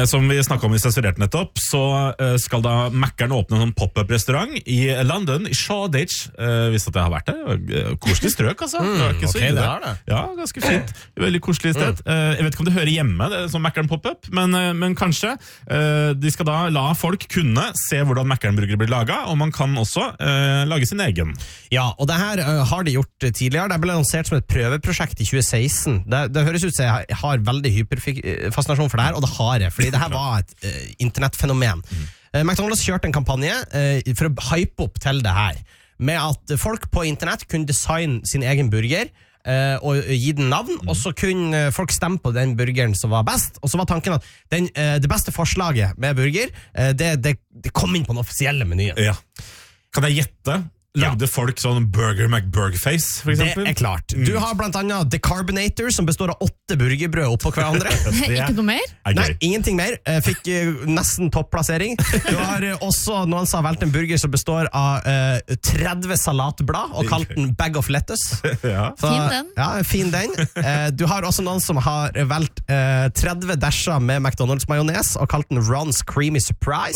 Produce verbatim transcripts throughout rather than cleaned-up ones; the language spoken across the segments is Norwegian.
uh, som vi snakket om i Sensurert nettopp, så uh, skal da Mackeren åpne en pop-up-restaurant i London, i Shoreditch. Uh, visste at jeg har vært der. Koselig strøk, altså. Mm, det var ikke ok, så ille. Det er det. Ja, ganske fint. Veldig koselig sted. Mm. Uh, jeg vet ikke om det hører hjemme, det er sånn Mackeren pop-up, men, uh, men kanskje. Uh, de skal da la folk kunne se hvordan Mackeren-burger blir laget, og man kan også uh, lage sin egen. Ja, og det her uh, har de gjort tidligere. Det ble lansert som et prøveprosjekt i tjue seksten. Det, det høres ut som jeg har veldig hyperfascinasjon for det her, og det har jeg, fordi det her var et uh, internettfenomen. Mm. Uh, McDonald's kjørte en kampanje uh, for å hype opp til det her, med at folk på internett kunne designe sin egen burger, uh, og gi den navn, mm. og så kunne folk stemme på den burgeren som var best, og så var tanken at den, uh, det beste forslaget med burger, uh, det, det, det kom inn på den offisielle menyen. Ja. Kan jeg gjette? Lagde ja. folk sånn Burger McBurgerface, for eksempel? Det er klart. Du har blant annet The Carbinator, som består av åtte burgerbrød oppå hverandre. Ikke noe mer? Nei, ingenting mer. Fikk uh, nesten topplassering. Du har uh, også noen som har valgt en burger som består av uh, tretti salatblad, og kalt den Bag of Lettuce. Ja. Så, fin den. Ja, fin den. Uh, du har også noen som har valgt uh, tretti dasher med McDonald's-majones, og kalt den Ron's Creamy Surprise.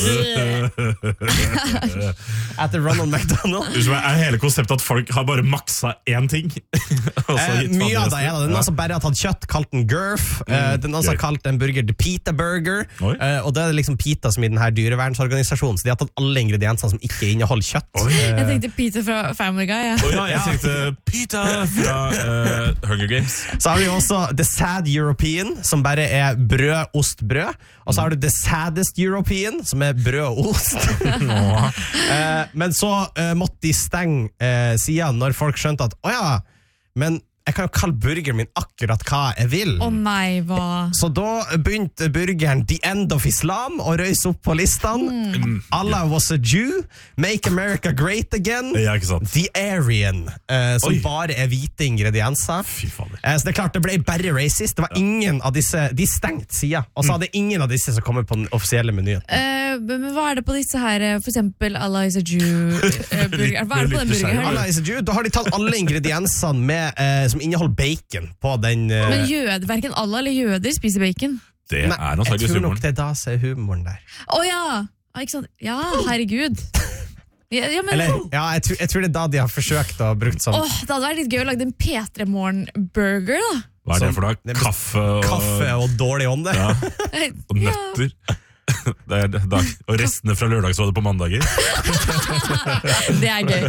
Etter Ronald McDonald. Er hele konseptet at folk har bare maksa én ting? eh, mye av det er det. Den har også bare tatt kjøtt, kalt den Gurf. Mm, eh, den har også kalt en burger The Pita Burger. Eh, og det er liksom Pita som i denne dyrevernsorganisasjonen, så de har tatt alle ingrediensene som ikke inneholder kjøtt. Oi. Jeg tenkte Pita fra Family Guy. Ja. Oh, ja, jeg tenkte Pita fra uh, Hunger Games. Så har vi også The Sad European, som bare er brød, ost, brød. Og så har du The Saddest European, som er brød og ost. eh, men så eh, måtte de stenge eh, siden når folk skjønte at åja, men jeg kan jo kalle burgeren min akkurat hva jeg vil. Å oh, nei, hva? Så da begynte burgeren The End of Islam å røyse opp på listene. Mm. Allah was a Jew. Make America Great Again. Ja, ikke sant. The Aryan, eh, som Oi. bare er hvite ingredienser. Fy fader. Eh, så det er klart, det ble bare racist. Det var ja. ingen av disse, de stengte siden. Og så hadde ingen av disse som kommer på den offisielle menyen. Uh, men hva er det på disse her, for eksempel Allah is a Jew uh, burger? Hva er det på den burgeren her? Allah is a Jew, da har de tatt alle ingrediensene med eh, som inneholder bacon på den uh... Men jød, hverken Allah eller jøder spiser bacon. Det er antageligvis humoren. Jeg tror nok det er da som er humoren der. Å oh, ja, ikke sant? Ja, herregud. Ja, ja, men... Eller, ja jeg, tror, jeg tror det er da de har forsøkt å bruke sånn. Åh, det hadde vært litt gøy å lage en P tre Morgen-burger da. Hva er det for da? Kaffe og... Kaffe og dårlig ånde. Ja. Og nøtter. Det er, da, og restene fra lørdagsrådet på mandager. Det er gøy.